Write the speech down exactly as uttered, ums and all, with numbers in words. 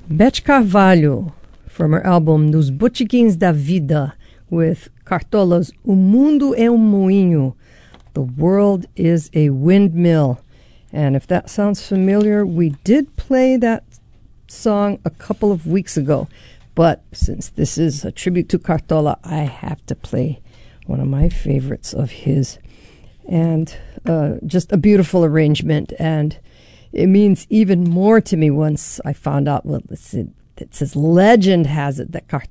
Beth Carvalho, from her album Nos Botequins da Vida, with Cartolas O Mundo é um Moinho, The World is a Windmill. And if that sounds familiar, we did play that song a couple of weeks ago. But since this is a tribute to Cartola, I have to play one of my favorites of his. And uh, just a beautiful arrangement. And it means even more to me once I found out, well, it says legend has it that Cartola